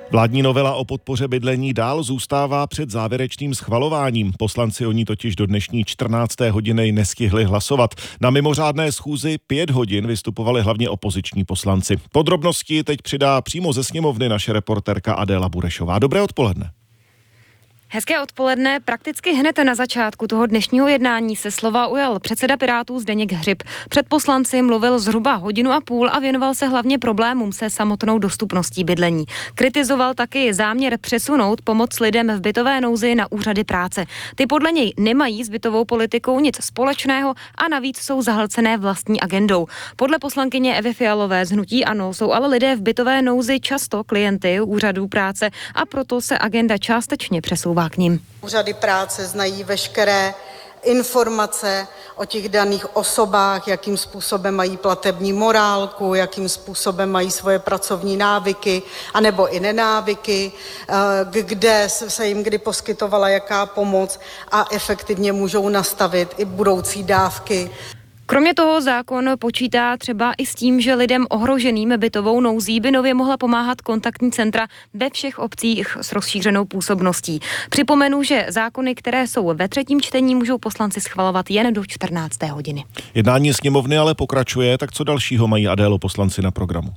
Vládní novela o podpoře bydlení dál zůstává před závěrečným schvalováním. Poslanci o ní totiž do dnešní 14. hodiny nestihli hlasovat. Na mimořádné schůzi 5 hodin vystupovali hlavně opoziční poslanci. Podrobnosti teď přidá přímo ze sněmovny naše reportérka Adéla Burešová. Dobré odpoledne. Hezké odpoledne. Prakticky hned na začátku toho dnešního jednání se slova ujal předseda Pirátů Zdeněk Hřib. Před poslanci mluvil zhruba 1,5 hodiny a věnoval se hlavně problémům se samotnou dostupností bydlení. Kritizoval taky záměr přesunout pomoc lidem v bytové nouzi na úřady práce. Ty podle něj nemají s bytovou politikou nic společného a navíc jsou zahlcené vlastní agendou. Podle poslankyně Evy Fialové z hnutí ANO jsou ale lidé v bytové nouzi často klienty úřadů práce a proto se agenda částečně přesouvá k nim. Úřady práce znají veškeré informace o těch daných osobách, jakým způsobem mají platební morálku, jakým způsobem mají svoje pracovní návyky, anebo i nenávyky, kde se jim kdy poskytovala jaká pomoc a efektivně můžou nastavit i budoucí dávky. Kromě toho zákon počítá třeba i s tím, že lidem ohroženým bytovou nouzí by nově mohla pomáhat kontaktní centra ve všech obcích s rozšířenou působností. Připomenu, že zákony, které jsou ve 3. čtení, můžou poslanci schvalovat jen do 14. hodiny. Jednání sněmovny ale pokračuje, tak co dalšího mají, Adélo, poslanci na programu?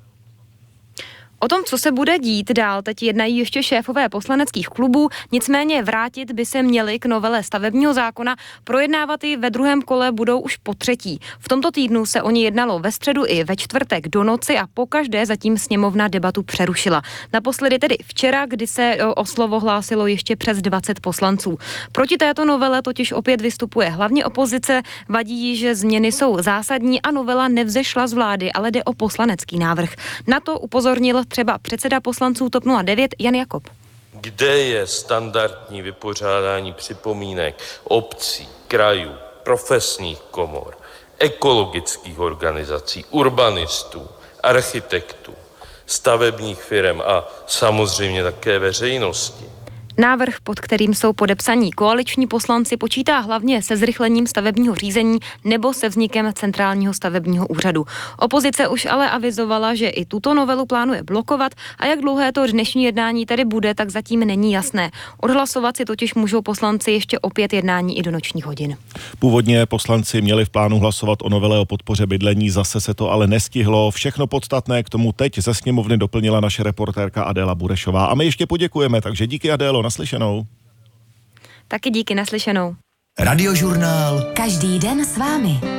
O tom, co se bude dít dál, teď jednají ještě šéfové poslaneckých klubů, nicméně vrátit by se měli k novele stavebního zákona, projednávat ji ve druhém kole budou už po 3. V tomto týdnu se o ní jednalo ve středu i ve čtvrtek do noci a pokaždé zatím sněmovna debatu přerušila. Naposledy tedy včera, kdy se o slovo hlásilo ještě přes 20 poslanců. Proti této novele totiž opět vystupuje hlavně opozice, vadí jí, že změny jsou zásadní a novela nevzešla z vlády, ale jde o poslanecký návrh. Na to upozornil třeba předseda poslanců TOP 09 Jan Jakob. Kde je standardní vypořádání připomínek obcí, krajů, profesních komor, ekologických organizací, urbanistů, architektů, stavebních firem a samozřejmě také veřejnosti? Návrh, pod kterým jsou podepsaní koaliční poslanci, počítá hlavně se zrychlením stavebního řízení nebo se vznikem centrálního stavebního úřadu. Opozice už ale avizovala, že i tuto novelu plánuje blokovat a jak dlouhé to dnešní jednání tedy bude, tak zatím není jasné. Odhlasovat si totiž můžou poslanci ještě opět jednání i do nočních hodin. Původně poslanci měli v plánu hlasovat o novele o podpoře bydlení, zase se to ale nestihlo. Všechno podstatné k tomu teď ze sněmovny doplnila naše reportérka Adéla Burešová. A my ještě poděkujeme, takže díky, Adélo, naslyšenou. Taky díky, naslyšenou. Radiožurnál. Každý den s vámi.